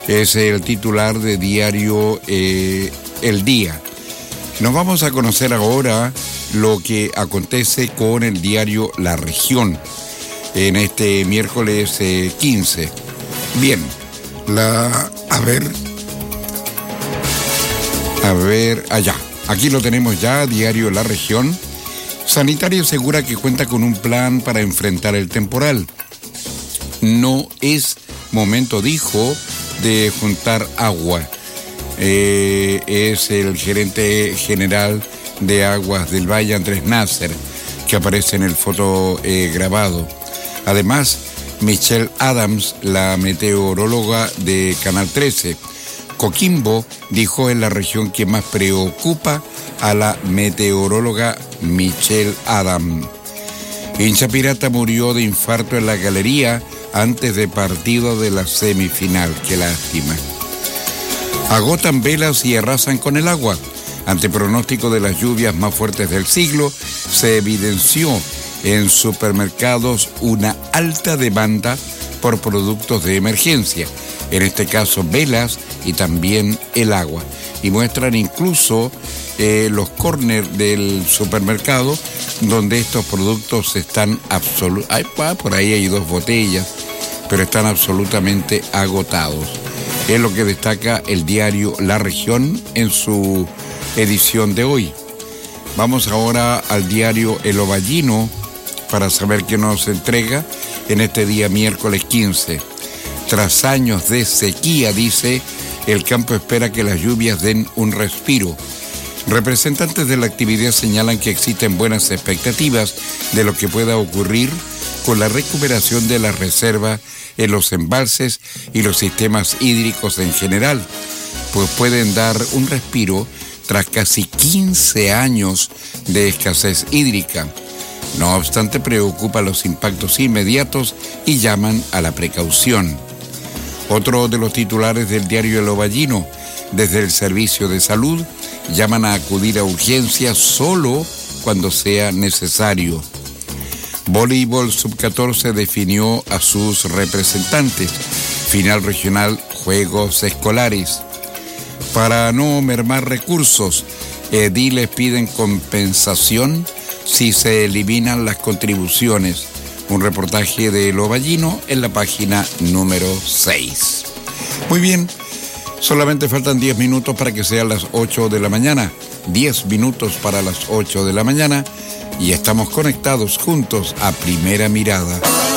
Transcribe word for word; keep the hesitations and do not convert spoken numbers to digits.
Es el titular de diario eh, El Día. Nos vamos a conocer ahora lo que acontece con el diario La Región en este miércoles eh, quince. Bien, la... a ver... A ver, allá. Aquí lo tenemos ya, diario La Región. Sanitario asegura que cuenta con un plan para enfrentar el temporal. No es momento, dijo, de juntar agua. Eh, es el gerente general de Aguas del Valle, Andrés Nasser, que aparece en el foto eh, grabado. Además, Michelle Adams, la meteoróloga de Canal trece. Coquimbo dijo en La Región que más preocupa a la meteoróloga Michelle Adams. Hincha pirata murió de infarto en la galería antes de partido de la semifinal. Qué lástima. Agotan velas y arrasan con el agua. Ante pronóstico de las lluvias más fuertes del siglo, se evidenció en supermercados una alta demanda por productos de emergencia, en este caso velas y también el agua. Y muestran incluso eh, los corners del supermercado donde estos productos están absolutamente... Por ahí hay dos botellas, pero están absolutamente agotados. Es lo que destaca el diario La Región en su edición de hoy. Vamos ahora al diario El Ovallino para saber qué nos entrega en este día miércoles quince. Tras años de sequía, dice, el campo espera que las lluvias den un respiro. Representantes de la actividad señalan que existen buenas expectativas de lo que pueda ocurrir con la recuperación de la reserva en los embalses y los sistemas hídricos en general, pues pueden dar un respiro tras casi quince años de escasez hídrica. No obstante, preocupa los impactos inmediatos y llaman a la precaución. Otro de los titulares del diario El Ovallino, desde el Servicio de Salud, llaman a acudir a urgencias solo cuando sea necesario. Voleibol sub catorce definió a sus representantes. Final regional, Juegos Escolares. Para no mermar recursos, ediles piden compensación si se eliminan las contribuciones. Un reportaje de El Ovallino en la página número seis. Muy bien, solamente faltan diez minutos para que sean las ocho de la mañana. diez minutos para las ocho de la mañana y estamos conectados juntos a Primera Mirada.